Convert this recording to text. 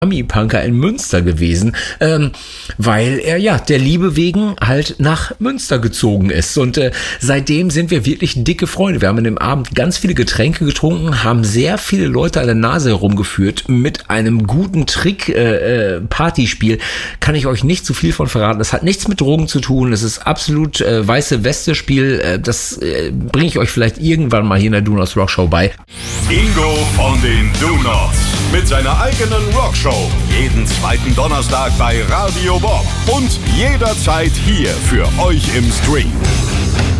Ami-Punker in Münster gewesen, weil er der Liebe wegen halt nach Münster gezogen ist. Und seitdem sind wir wirklich dicke Freunde. Wir haben in dem Abend ganz viele Getränke getrunken, haben sehr viele Leute an der Nase herumgeführt mit einem guten Trick-Partyspiel. Kann ich euch nicht zu viel von verraten. Das hat nichts mit Drogen zu tun. Es ist absolut weiße Weste-Spiel. Das bringe ich euch vielleicht irgendwann mal hier in der Donuts Rockshow bei. Ingo von den Donuts mit seiner eigenen Rockshow. Jeden zweiten Donnerstag bei Radio Bob und jederzeit hier für euch im Stream.